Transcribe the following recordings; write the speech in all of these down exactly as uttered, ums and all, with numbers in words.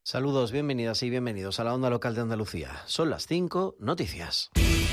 Saludos, bienvenidas y bienvenidos a la Onda Local de Andalucía. Son las cinco, noticias.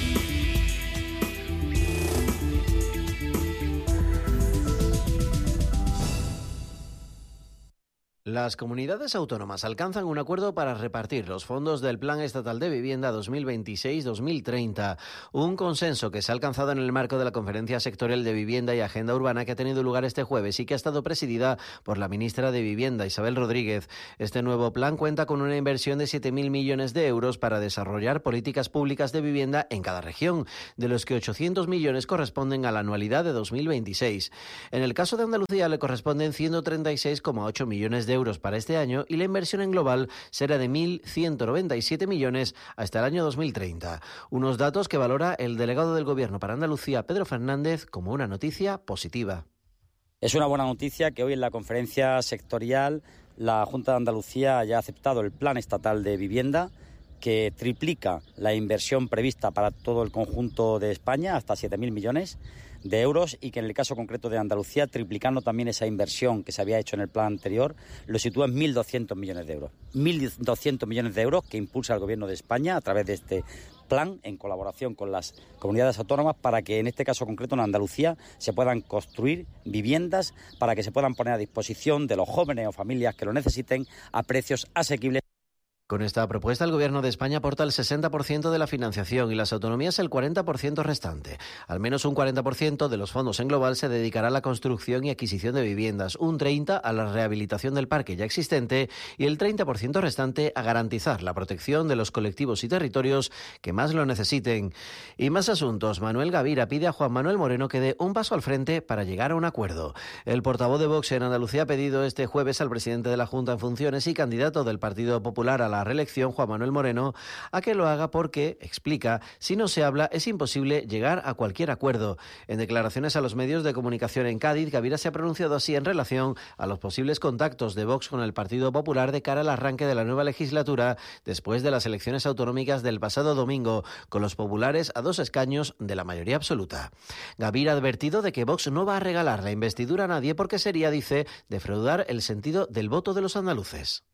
Las comunidades autónomas alcanzan un acuerdo para repartir los fondos del Plan Estatal de Vivienda dos mil veintiséis dos mil treinta, un consenso que se ha alcanzado en el marco de la Conferencia Sectorial de Vivienda y Agenda Urbana que ha tenido lugar este jueves y que ha estado presidida por la ministra de Vivienda, Isabel Rodríguez. Este nuevo plan cuenta con una inversión de siete mil millones de euros para desarrollar políticas públicas de vivienda en cada región, de los que ochocientos millones corresponden a la anualidad de dos mil veintiséis. En el caso de Andalucía le corresponden ciento treinta y seis coma ocho millones de euros para este año y la inversión en global será de mil ciento noventa y siete millones hasta el año dos mil treinta. Unos datos que valora el delegado del Gobierno para Andalucía, Pedro Fernández, como una noticia positiva. Es una buena noticia que hoy en la conferencia sectorial la Junta de Andalucía haya aceptado el Plan Estatal de Vivienda, que triplica la inversión prevista para todo el conjunto de España, hasta siete mil millones de euros, y que en el caso concreto de Andalucía, triplicando también esa inversión que se había hecho en el plan anterior, lo sitúa en mil doscientos millones de euros. mil doscientos millones de euros que impulsa el Gobierno de España a través de este plan, en colaboración con las comunidades autónomas, para que en este caso concreto en Andalucía se puedan construir viviendas para que se puedan poner a disposición de los jóvenes o familias que lo necesiten a precios asequibles. Con esta propuesta, el Gobierno de España aporta el sesenta por ciento de la financiación y las autonomías el cuarenta por ciento restante. Al menos un cuarenta por ciento de los fondos en global se dedicará a la construcción y adquisición de viviendas, un treinta por ciento a la rehabilitación del parque ya existente y el treinta por ciento restante a garantizar la protección de los colectivos y territorios que más lo necesiten. Y más asuntos. Manuel Gavira pide a Juan Manuel Moreno que dé un paso al frente para llegar a un acuerdo. El portavoz de Vox en Andalucía ha pedido este jueves al presidente de la Junta en funciones y candidato del Partido Popular a la reelección, Juan Manuel Moreno, a que lo haga porque, explica, si no se habla es imposible llegar a cualquier acuerdo. En declaraciones a los medios de comunicación en Cádiz, Gavira se ha pronunciado así en relación a los posibles contactos de Vox con el Partido Popular de cara al arranque de la nueva legislatura después de las elecciones autonómicas del pasado domingo, con los populares a dos escaños de la mayoría absoluta. Gavira ha advertido de que Vox no va a regalar la investidura a nadie porque sería, dice, defraudar el sentido del voto de los andaluces.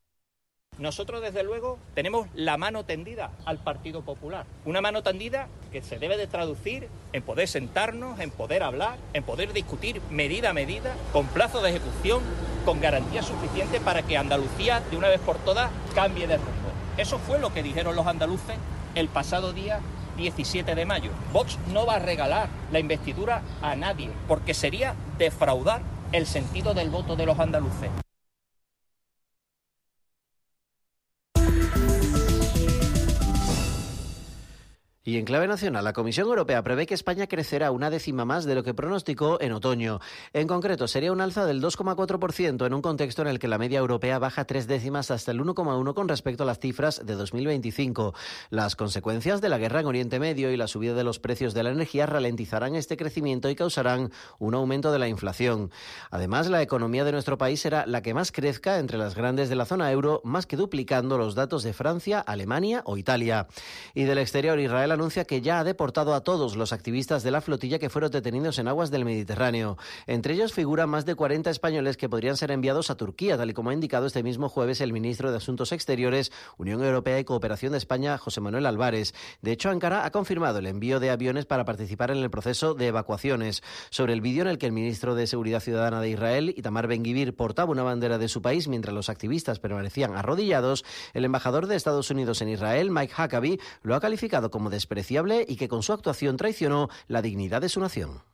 Nosotros, desde luego, tenemos la mano tendida al Partido Popular. Una mano tendida que se debe de traducir en poder sentarnos, en poder hablar, en poder discutir medida a medida, con plazo de ejecución, con garantía suficiente para que Andalucía, de una vez por todas, cambie de rumbo. Eso fue lo que dijeron los andaluces el pasado día diecisiete de mayo. Vox no va a regalar la investidura a nadie, porque sería defraudar el sentido del voto de los andaluces. Y en clave nacional, la Comisión Europea prevé que España crecerá una décima más de lo que pronosticó en otoño. En concreto, sería un alza del dos coma cuatro por ciento en un contexto en el que la media europea baja tres décimas hasta el uno coma uno con respecto a las cifras de dos mil veinticinco. Las consecuencias de la guerra en Oriente Medio y la subida de los precios de la energía ralentizarán este crecimiento y causarán un aumento de la inflación. Además, la economía de nuestro país será la que más crezca entre las grandes de la zona euro, más que duplicando los datos de Francia, Alemania o Italia. Y del exterior, Israel anuncia que ya ha deportado a todos los activistas de la flotilla que fueron detenidos en aguas del Mediterráneo. Entre ellos figuran más de cuarenta españoles que podrían ser enviados a Turquía, tal y como ha indicado este mismo jueves el ministro de Asuntos Exteriores, Unión Europea y Cooperación de España, José Manuel Álvarez. De hecho, Ankara ha confirmado el envío de aviones para participar en el proceso de evacuaciones. Sobre el vídeo en el que el ministro de Seguridad Ciudadana de Israel, Itamar Ben-Gvir, portaba una bandera de su país mientras los activistas permanecían arrodillados, el embajador de Estados Unidos en Israel, Mike Huckabee, lo ha calificado como despreciable y que con su actuación traicionó la dignidad de su nación.